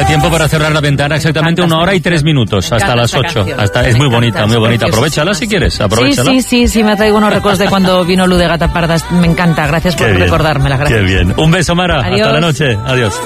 tiempo para cerrar la ventana, exactamente 1 hora y 3 minutos, hasta las 8. Es muy bonita, muy bonita. Aprovechala si quieres, aprovechala. Sí, me traigo unos recuerdos de cuando vino Luz de Gata Parda. Me encanta, gracias por recordármela. Gracias. Qué bien. Un beso, Mara. Adiós. Hasta la noche. Adiós.